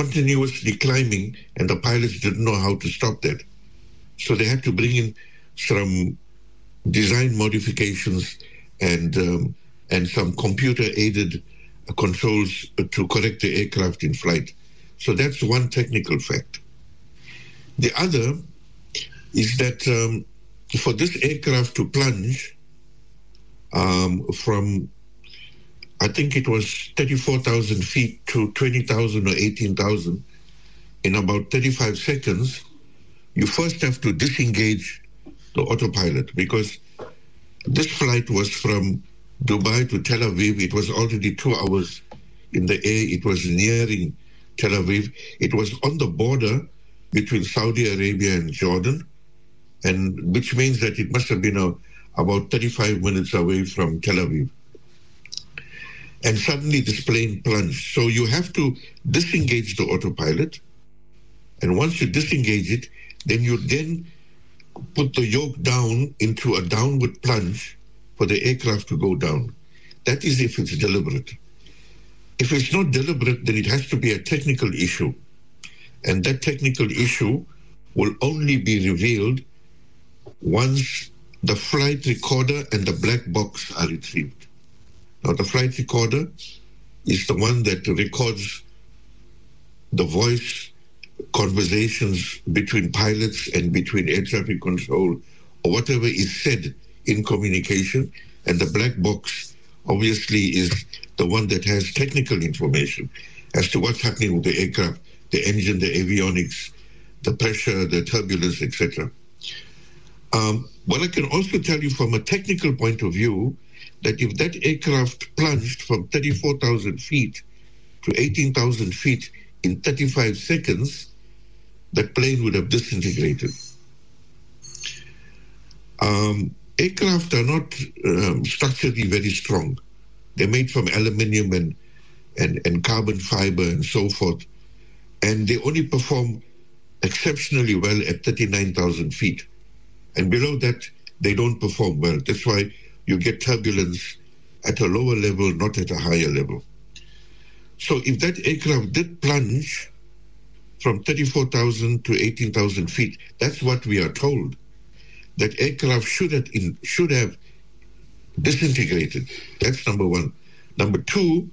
continuously climbing, and the pilots didn't know how to stop that. So they had to bring in some design modifications and some computer-aided controls to correct the aircraft in flight. So that's one technical fact. The other is that for this aircraft to plunge from, I think it was 34,000 feet to 20,000 or 18,000 in about 35 seconds, you first have to disengage the autopilot, because this flight was from Dubai to Tel Aviv. It was already 2 hours in the air. It was nearing Tel Aviv. It was on the border between Saudi Arabia and Jordan, and which means that it must have been about 35 minutes away from Tel Aviv. And suddenly this plane plunged. So you have to disengage the autopilot, and once you disengage it, then you put the yoke down into a downward plunge for the aircraft to go down. That is if it's deliberate. If it's not deliberate, then it has to be a technical issue. And that technical issue will only be revealed once the flight recorder and the black box are retrieved. Now, the flight recorder is the one that records the voice conversations between pilots and between air traffic control, or whatever is said in communication, and the black box obviously is the one that has technical information as to what's happening with the aircraft, the engine, the avionics, the pressure, the turbulence, etc. But I can also tell you from a technical point of view that if that aircraft plunged from 34,000 feet to 18,000 feet in 35 seconds, that plane would have disintegrated. Aircraft are not structurally very strong. They're made from aluminium and carbon fiber and so forth. And they only perform exceptionally well at 39,000 feet. And below that, they don't perform well. That's why you get turbulence at a lower level, not at a higher level. So if that aircraft did plunge from 34,000 to 18,000 feet, that's what we are told. That aircraft should have disintegrated. That's number one. Number two,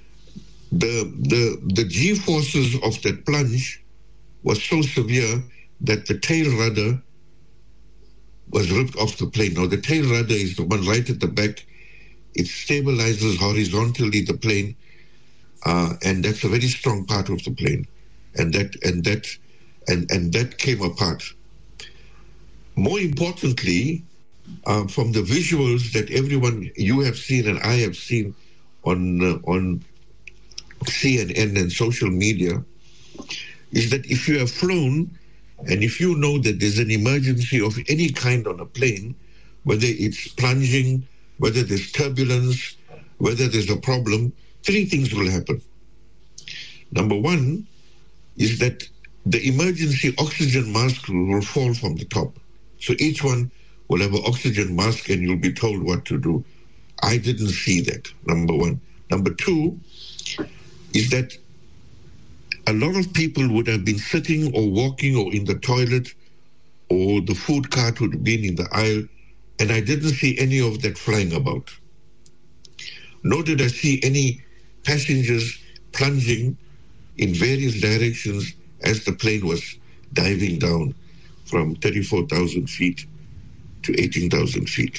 the G-forces of that plunge was so severe that the tail rudder was ripped off the plane. Now, the tail rudder is the one right at the back. It stabilizes horizontally the plane, and that's a very strong part of the plane. And that came apart. More importantly, from the visuals that you have seen and I have seen on CNN and social media, is that if you have flown and if you know that there's an emergency of any kind on a plane, whether it's plunging, whether there's turbulence, whether there's a problem, 3 things will happen. Number one is that the emergency oxygen mask will fall from the top. So each one will have an oxygen mask and you'll be told what to do. I didn't see that, number one. Number two is that a lot of people would have been sitting or walking or in the toilet, or the food cart would have been in the aisle, and I didn't see any of that flying about. Nor did I see any passengers plunging in various directions as the plane was diving down from 34,000 feet to 18,000 feet.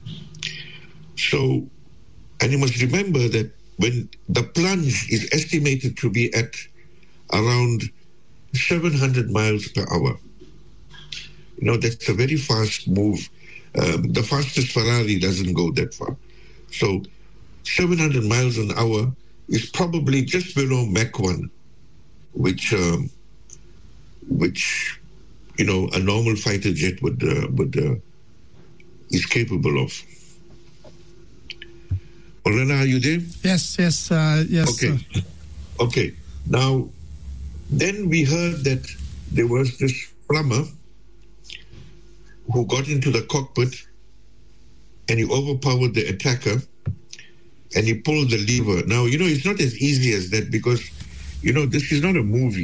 So, and you must remember that when the plunge is estimated to be at around 700 miles per hour, that's a very fast move. The fastest Ferrari doesn't go that far. So 700 miles an hour is probably just below Mach 1, which a normal fighter jet is capable of. Maulana, are you there? Yes. Okay. Now, then we heard that there was this plumber who got into the cockpit and he overpowered the attacker and he pulled the lever. Now, it's not as easy as that because, this is not a movie.